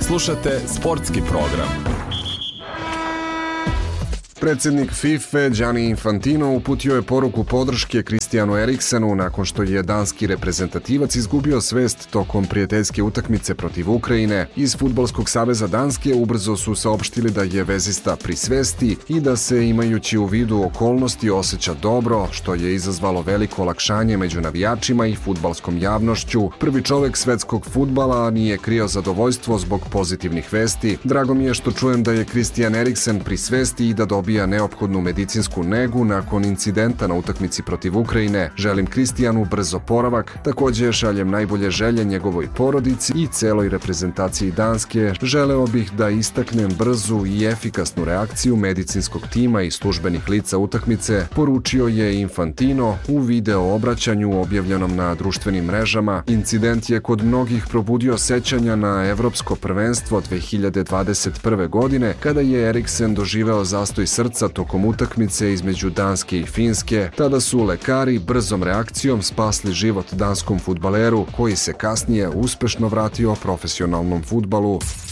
Slušate sportski program. Predsjednik FIFA Gianni Infantino uputio je poruku podrške Christianu Eriksenu nakon što je danski reprezentativac izgubio svest tokom prijateljske utakmice protiv Ukrajine. Iz Fudbalskog saveza Danske ubrzo su saopštili da je vezista pri svesti i da se, imajući u vidu okolnosti, osjeća dobro, što je izazvalo veliko olakšanje među navijačima i fudbalskom javnošću. Prvi čovek svetskog fudbala nije krio zadovoljstvo zbog pozitivnih vesti. Drago mi je što čujem da je Christian Eriksen pri svesti i da dobija neophodnu medicinsku negu nakon incidenta na utakmici protiv Ukrajine. Želim Kristijanu brz oporavak. Također šaljem najbolje želje njegovoj porodici i celoj reprezentaciji Danske. Želeo bih da istaknem brzu i efikasnu reakciju medicinskog tima i službenih lica utakmice, poručio je Infantino u video obraćanju objavljenom na društvenim mrežama. Incident je kod mnogih probudio sećanja na Evropsko prvenstvo 2021. godine, kada je Eriksen doživeo zastoj srca tokom utakmice između Danske i Finske. Tada su lekari brzom reakcijom spasli život danskom fudbaleru, koji se kasnije uspešno vratio profesionalnom fudbalu.